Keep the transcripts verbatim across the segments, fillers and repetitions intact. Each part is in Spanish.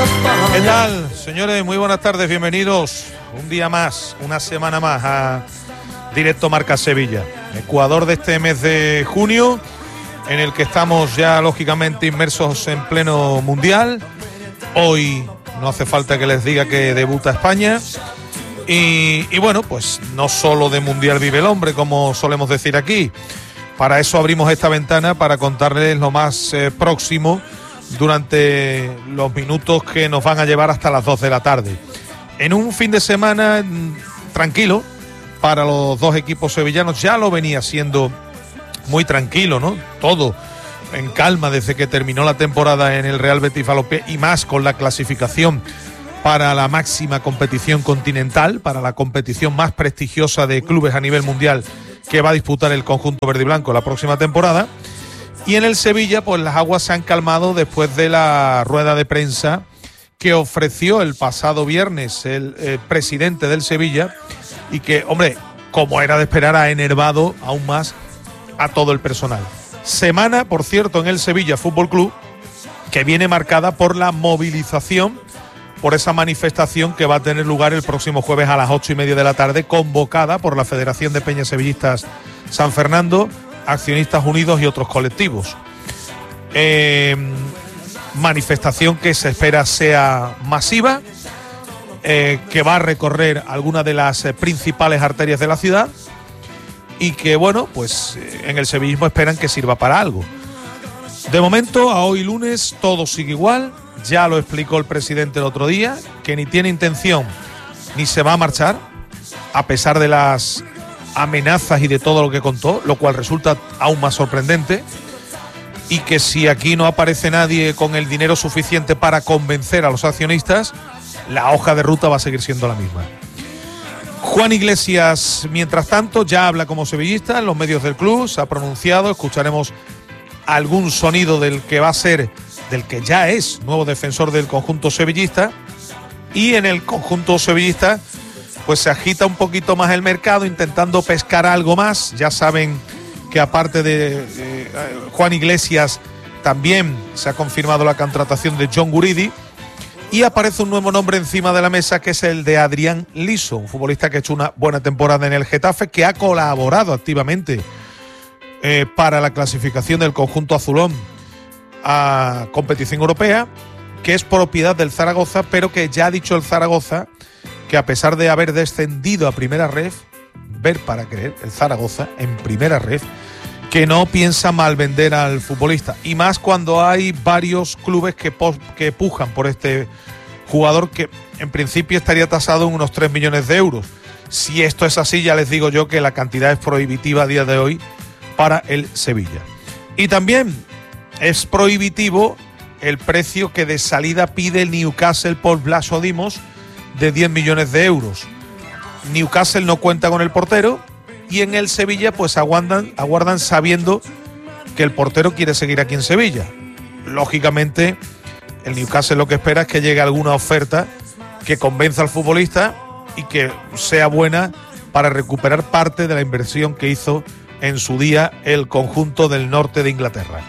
¿Qué tal, señores? Muy buenas tardes, bienvenidos un día más, una semana más a Directo Marca Sevilla, Ecuador de este mes de junio, en el que estamos ya lógicamente inmersos en pleno mundial. Hoy no hace falta que les diga que debuta España y, y bueno, pues no solo de mundial vive el hombre, como solemos decir aquí. Para eso abrimos esta ventana, para contarles lo más eh, próximo durante los minutos que nos van a llevar hasta las dos de la tarde. En un fin de semana mmm, tranquilo para los dos equipos sevillanos, ya lo venía siendo muy tranquilo, ¿no? Todo en calma desde que terminó la temporada en el Real Betis Balompié y más con la clasificación para la máxima competición continental, para la competición más prestigiosa de clubes a nivel mundial que va a disputar el conjunto verde y blanco la próxima temporada. Y en el Sevilla, pues las aguas se han calmado después de la rueda de prensa que ofreció el pasado viernes el, el presidente del Sevilla y que, hombre, como era de esperar, ha enervado aún más a todo el personal. Semana, por cierto, en el Sevilla Fútbol Club, que viene marcada por la movilización, por esa manifestación que va a tener lugar el próximo jueves a las ocho y media de la tarde, convocada por la Federación de Peñas Sevillistas San Fernando, Accionistas Unidos y otros colectivos. Eh, manifestación que se espera sea masiva, eh, que va a recorrer algunas de las eh, principales arterias de la ciudad y que, bueno, pues eh, en el sevillismo esperan que sirva para algo. De momento, a hoy lunes, todo sigue igual. Ya lo explicó el presidente el otro día, que ni tiene intención ni se va a marchar, a pesar de las amenazas y de todo lo que contó, lo cual resulta aún más sorprendente, y que si aquí no aparece nadie con el dinero suficiente para convencer a los accionistas, la hoja de ruta va a seguir siendo la misma. Juan Iglesias, mientras tanto, ya habla como sevillista en los medios del club, se ha pronunciado, escucharemos algún sonido del que va a ser, del que ya es nuevo defensor del conjunto sevillista, y en el conjunto sevillista pues se agita un poquito más el mercado intentando pescar algo más. Ya saben que aparte de eh, Juan Iglesias también se ha confirmado la contratación de John Guridi y aparece un nuevo nombre encima de la mesa, que es el de Adrián Liso, un futbolista que ha hecho una buena temporada en el Getafe, que ha colaborado activamente eh, para la clasificación del conjunto azulón a competición europea, que es propiedad del Zaragoza, pero que ya ha dicho el Zaragoza que a pesar de haber descendido a primera ref, ver para creer, el Zaragoza en primera ref, que no piensa mal vender al futbolista, y más cuando hay varios clubes que, que pujan por este jugador, que en principio estaría tasado en unos tres millones de euros. Si esto es así, ya les digo yo que la cantidad es prohibitiva a día de hoy para el Sevilla. Y también es prohibitivo el precio que de salida pide el Newcastle por Blas Dimos, de diez millones de euros. Newcastle no cuenta con el portero y en el Sevilla pues aguardan, aguardan sabiendo que el portero quiere seguir aquí en Sevilla. Lógicamente el Newcastle lo que espera es que llegue alguna oferta que convenza al futbolista y que sea buena para recuperar parte de la inversión que hizo en su día el conjunto del norte de Inglaterra.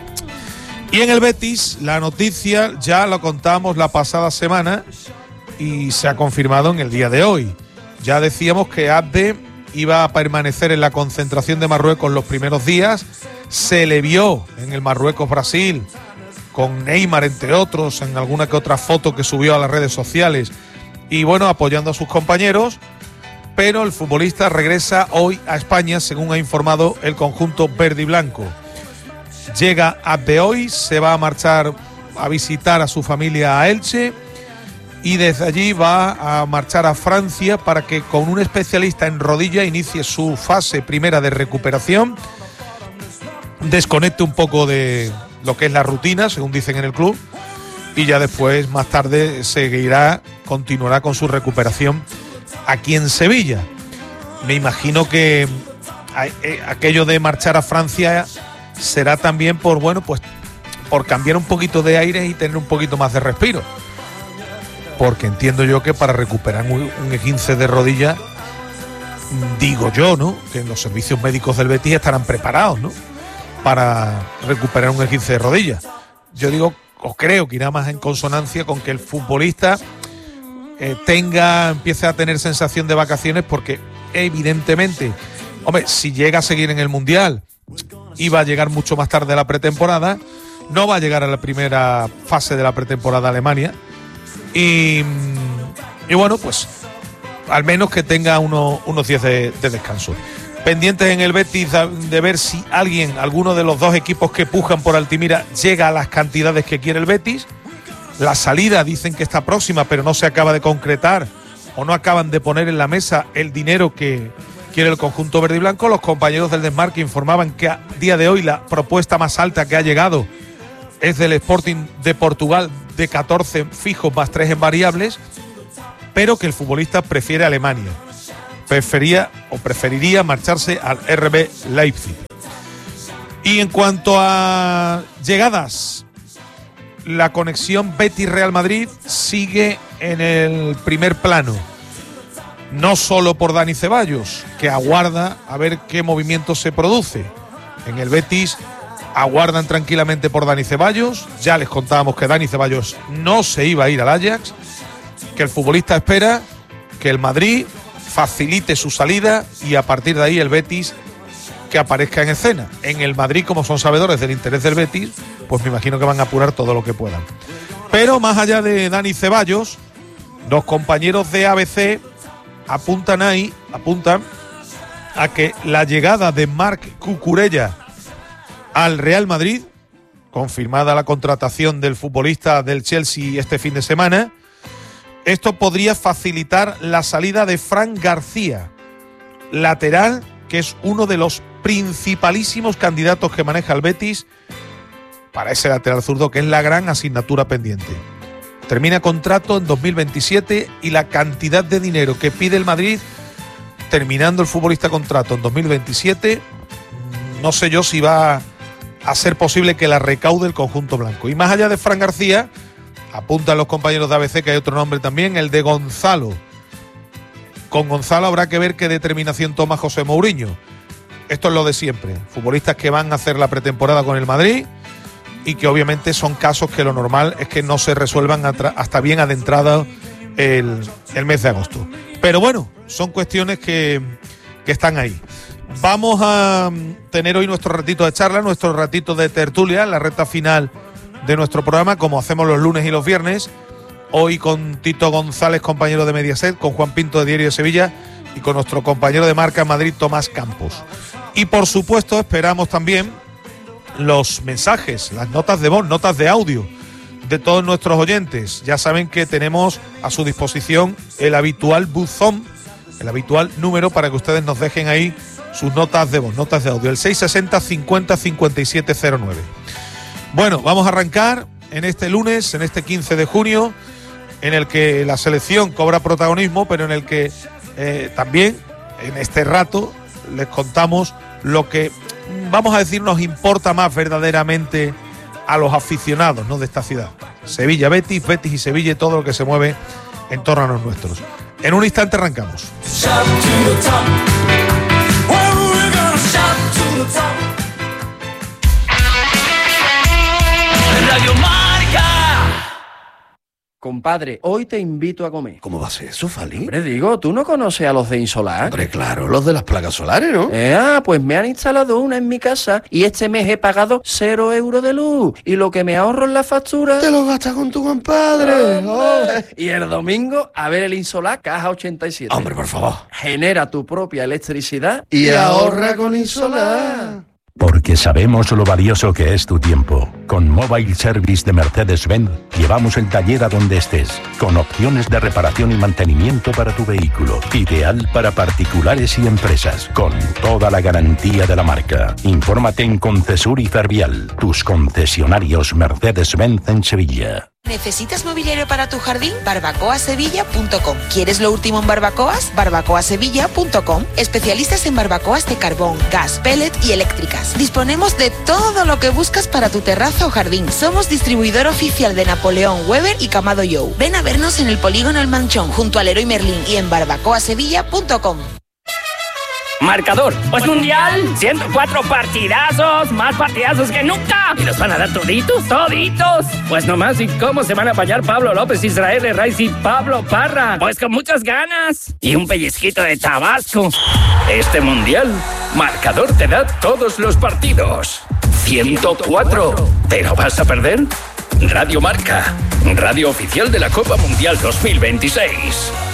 Y en el Betis, la noticia ya lo contamos la pasada semana y se ha confirmado en el día de hoy. Ya decíamos que Abde iba a permanecer en la concentración de Marruecos los primeros días. Se le vio en el Marruecos-Brasil con Neymar, entre otros, en alguna que otra foto que subió a las redes sociales y, bueno, apoyando a sus compañeros. Pero el futbolista regresa hoy a España, según ha informado el conjunto verde y blanco. Llega Abde hoy, se va a marchar a visitar a su familia a Elche y desde allí va a marchar a Francia para que con un especialista en rodilla inicie su fase primera de recuperación, desconecte un poco de lo que es la rutina, según dicen en el club, y ya después, más tarde, seguirá, continuará con su recuperación aquí en Sevilla. Me imagino que aquello de marchar a Francia será también por, bueno, pues por cambiar un poquito de aire y tener un poquito más de respiro. Porque entiendo yo que para recuperar un, un esguince de rodilla, digo yo, ¿no?, que los servicios médicos del Betis estarán preparados, ¿no?, para recuperar un esguince de rodilla. Yo digo o creo que irá más en consonancia con que el futbolista eh, tenga, empiece a tener sensación de vacaciones, porque evidentemente, hombre, si llega a seguir en el Mundial, iba a llegar mucho más tarde a la pretemporada, no va a llegar a la primera fase de la pretemporada Alemania, y, y bueno, pues al menos que tenga uno, unos días de, de descanso. Pendientes en el Betis de ver si alguien, alguno de los dos equipos que pujan por Altimira, llega a las cantidades que quiere el Betis. La salida dicen que está próxima, pero no se acaba de concretar o no acaban de poner en la mesa el dinero que quiere el conjunto verde y blanco. Los compañeros del Desmarque informaban que a día de hoy la propuesta más alta que ha llegado es del Sporting de Portugal, de catorce fijos más tres en variables, pero que el futbolista prefiere Alemania. Prefería o preferiría marcharse al R B Leipzig. Y en cuanto a llegadas, la conexión Betis-Real Madrid sigue en el primer plano. No solo por Dani Ceballos, que aguarda a ver qué movimiento se produce. En el Betis aguardan tranquilamente por Dani Ceballos. Ya les contábamos que Dani Ceballos no se iba a ir al Ajax, que el futbolista espera que el Madrid facilite su salida y a partir de ahí el Betis que aparezca en escena. En el Madrid, como son sabedores del interés del Betis, pues me imagino que van a apurar todo lo que puedan. Pero más allá de Dani Ceballos, los compañeros de A B C apuntan ahí, apuntan a que la llegada de Marc Cucurella al Real Madrid, confirmada la contratación del futbolista del Chelsea este fin de semana, esto podría facilitar la salida de Fran García, lateral, que es uno de los principalísimos candidatos que maneja el Betis para ese lateral zurdo, que es la gran asignatura pendiente. Termina contrato en dos mil veintisiete y la cantidad de dinero que pide el Madrid, terminando el futbolista contrato en dos mil veintisiete, no sé yo si va a ser posible que la recaude el conjunto blanco. Y más allá de Fran García, apuntan los compañeros de A B C que hay otro nombre también, el de Gonzalo. Con Gonzalo habrá que ver qué determinación toma José Mourinho. Esto es lo de siempre. Futbolistas que van a hacer la pretemporada con el Madrid y que obviamente son casos que lo normal es que no se resuelvan hasta bien adentrado el, el mes de agosto. Pero bueno, son cuestiones que, que están ahí. Vamos a tener hoy nuestro ratito de charla, nuestro ratito de tertulia, la recta final de nuestro programa, como hacemos los lunes y los viernes. Hoy con Tito González, compañero de Mediaset, con Juan Pinto de Diario de Sevilla y con nuestro compañero de Marca en Madrid, Tomás Campos. Y por supuesto esperamos también los mensajes, las notas de voz, notas de audio de todos nuestros oyentes. Ya saben que tenemos a su disposición el habitual buzón, el habitual número para que ustedes nos dejen ahí sus notas de voz, notas de audio, el seis sesenta cincuenta cincuenta y siete cero nueve. Bueno, vamos a arrancar en este lunes, en este quince de junio, en el que la selección cobra protagonismo, pero en el que eh, también en este rato les contamos lo que, vamos a decir, nos importa más verdaderamente a los aficionados, ¿no?, de esta ciudad. Sevilla, Betis, Betis y Sevilla y todo lo que se mueve en torno a los nuestros. En un instante arrancamos. Radio Marca. Compadre, hoy te invito a comer. ¿Cómo va a ser eso, Fali? Hombre, digo, ¿tú no conoces a los de Insolar? Hombre, claro, los de las placas solares, ¿no? Eh, ah, pues me han instalado una en mi casa y este mes he pagado cero euros de luz. Y lo que me ahorro en la factura... Te lo gastas con tu compadre. Oh. Y el domingo, a ver el Insolar Caja ochenta y siete. Hombre, por favor. Genera tu propia electricidad y, y ahorra con Insolar. Porque sabemos lo valioso que es tu tiempo. Con Mobile Service de Mercedes-Benz llevamos el taller a donde estés, con opciones de reparación y mantenimiento para tu vehículo. Ideal para particulares y empresas, con toda la garantía de la marca. Infórmate en Concesur y Fervial, tus concesionarios Mercedes-Benz en Sevilla. ¿Necesitas mobiliario para tu jardín? barbacoa sevilla punto com. ¿Quieres lo último en barbacoas? barbacoa sevilla punto com. Especialistas en barbacoas de carbón, gas, pellet y eléctricas. Disponemos de todo lo que buscas para tu terraza o jardín. Somos distribuidor oficial de Napoleón, Weber y Camado Joe. Ven a vernos en el polígono El Manchón, junto al Leroy Merlin y en barbacoa sevilla punto com. Marcador. Pues mundial. ciento cuatro partidazos. Más partidazos que nunca. ¿Y los van a dar toditos? Toditos. Pues nomás, ¿y cómo se van a apañar Pablo López, Israel Herraiz y Pablo Parra? Pues con muchas ganas. Y un pellizquito de Tabasco. Este mundial, Marcador te da todos los partidos. ciento cuatro. ¿Pero vas a perder? Radio Marca. Radio oficial de la Copa Mundial dos mil veintiséis.